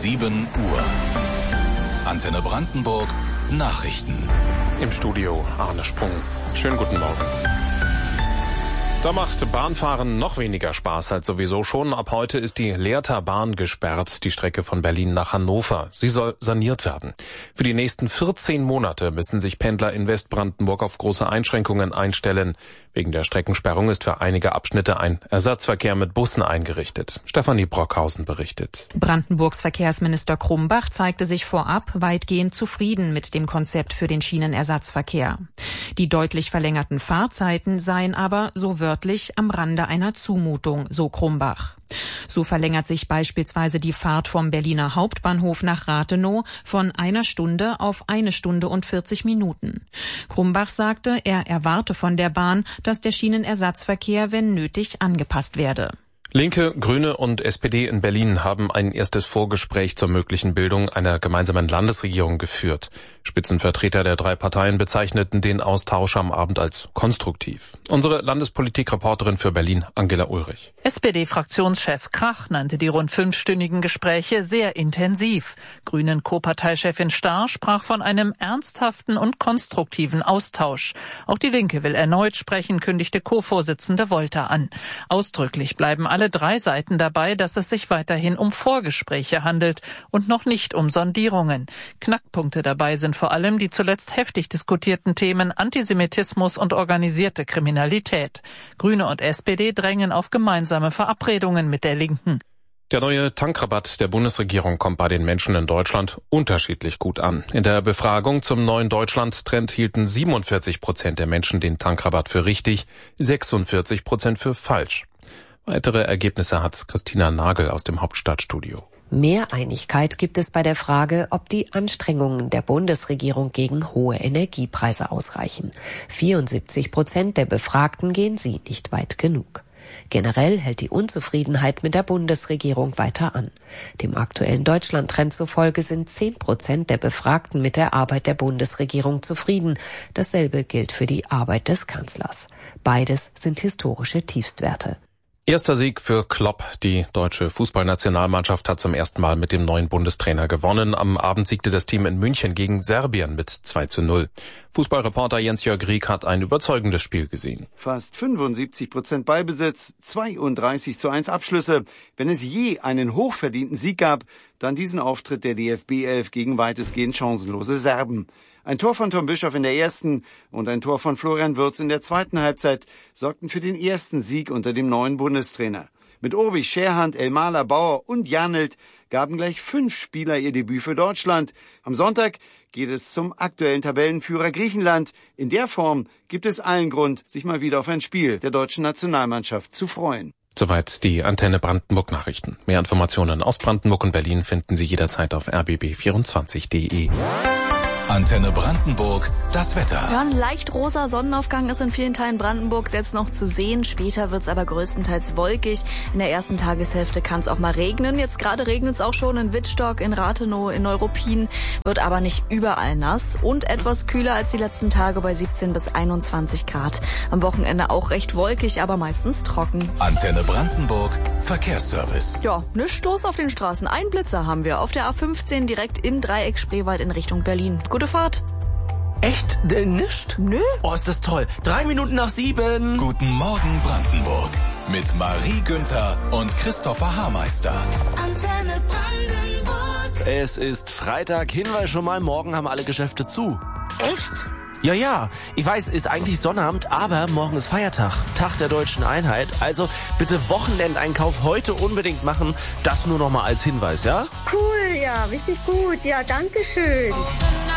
7 Uhr. Antenne Brandenburg Nachrichten. Im Studio Arne Sprung. Schönen guten Morgen. Da macht Bahnfahren noch weniger Spaß als sowieso schon. Ab heute ist die Lehrter Bahn gesperrt, die Strecke von Berlin nach Hannover. Sie soll saniert werden. Für die nächsten 14 Monate müssen sich Pendler in Westbrandenburg auf große Einschränkungen einstellen. Wegen der Streckensperrung ist für einige Abschnitte ein Ersatzverkehr mit Bussen eingerichtet. Stefanie Brockhausen berichtet. Brandenburgs Verkehrsminister Krumbach zeigte sich vorab weitgehend zufrieden mit dem Konzept für den Schienenersatzverkehr. Die deutlich verlängerten Fahrzeiten seien aber, so wörtlich, am Rande einer Zumutung, so Krumbach. So verlängert sich beispielsweise die Fahrt vom Berliner Hauptbahnhof nach Rathenow von 1 Stunde auf 1 Stunde und 40 Minuten. Krumbach sagte, er erwarte von der Bahn, dass der Schienenersatzverkehr, wenn nötig, angepasst werde. Linke, Grüne und SPD in Berlin haben ein erstes Vorgespräch zur möglichen Bildung einer gemeinsamen Landesregierung geführt. Spitzenvertreter der 3 Parteien bezeichneten den Austausch am Abend als konstruktiv. Unsere Landespolitik-Reporterin für Berlin, Angela Ulrich. SPD-Fraktionschef Krach nannte die rund 5-stündigen Gespräche sehr intensiv. Grünen Co-Parteichefin Starr sprach von einem ernsthaften und konstruktiven Austausch. Auch die Linke will erneut sprechen, kündigte Co-Vorsitzende Wolter an. Ausdrücklich bleiben alle 3 Seiten dabei, dass es sich weiterhin um Vorgespräche handelt und noch nicht um Sondierungen. Knackpunkte dabei sind vor allem die zuletzt heftig diskutierten Themen Antisemitismus und organisierte Kriminalität. Grüne und SPD drängen auf gemeinsame Verabredungen mit der Linken. Der neue Tankrabatt der Bundesregierung kommt bei den Menschen in Deutschland unterschiedlich gut an. In der Befragung zum neuen Deutschland-Trend hielten 47% der Menschen den Tankrabatt für richtig, 46% für falsch. Weitere Ergebnisse hat Christina Nagel aus dem Hauptstadtstudio. Mehr Einigkeit gibt es bei der Frage, ob die Anstrengungen der Bundesregierung gegen hohe Energiepreise ausreichen. 74% der Befragten gehen sie nicht weit genug. Generell hält die Unzufriedenheit mit der Bundesregierung weiter an. Dem aktuellen Deutschland-Trend zufolge sind 10% der Befragten mit der Arbeit der Bundesregierung zufrieden. Dasselbe gilt für die Arbeit des Kanzlers. Beides sind historische Tiefstwerte. Erster Sieg für Klopp. Die deutsche Fußballnationalmannschaft hat zum ersten Mal mit dem neuen Bundestrainer gewonnen. Am Abend siegte das Team in München gegen Serbien mit 2:0. Fußballreporter Jens-Jörg Rieck hat ein überzeugendes Spiel gesehen. Fast 75% Ballbesitz, 32:1 Abschlüsse. Wenn es je einen hochverdienten Sieg gab, dann diesen Auftritt der DFB-11 gegen weitestgehend chancenlose Serben. Ein Tor von Tom Bischoff in der ersten und ein Tor von Florian Wirtz in der zweiten Halbzeit sorgten für den ersten Sieg unter dem neuen Bundestrainer. Mit Urbich, Scherhand, Elmaler, Bauer und Janelt gaben gleich 5 Spieler ihr Debüt für Deutschland. Am Sonntag geht es zum aktuellen Tabellenführer Griechenland. In der Form gibt es allen Grund, sich mal wieder auf ein Spiel der deutschen Nationalmannschaft zu freuen. Soweit die Antenne Brandenburg Nachrichten. Mehr Informationen aus Brandenburg und Berlin finden Sie jederzeit auf rbb24.de. Antenne Brandenburg, das Wetter. Ja, ein leicht rosa Sonnenaufgang ist in vielen Teilen Brandenburgs jetzt noch zu sehen. Später wird's aber größtenteils wolkig. In der ersten Tageshälfte kann es auch mal regnen. Jetzt gerade regnet es auch schon in Wittstock, in Rathenow, in Neuruppin. Wird aber nicht überall nass und etwas kühler als die letzten Tage bei 17 bis 21 Grad. Am Wochenende auch recht wolkig, aber meistens trocken. Antenne Brandenburg, Verkehrsservice. Ja, nichts los auf den Straßen. Einen Blitzer haben wir auf der A15 direkt im Dreieck Spreewald in Richtung Berlin. Gute Fahrt. Echt? Nicht? Nö. Oh, ist das toll. 3 Minuten nach 7. Guten Morgen Brandenburg. Mit Marie Günther und Christopher Haarmeister. Antenne Brandenburg. Es ist Freitag. Hinweis schon mal, morgen haben alle Geschäfte zu. Echt? Ja. Ich weiß, ist eigentlich Sonnabend, aber morgen ist Feiertag. Tag der Deutschen Einheit. Also bitte Wochenendeinkauf heute unbedingt machen. Das nur noch mal als Hinweis, ja? Cool, ja, richtig gut. Ja, danke schön.